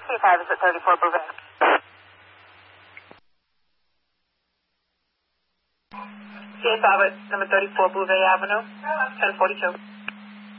5 is at 34 Bouvet. CA5 at number 34 Bouvet Avenue, 1042.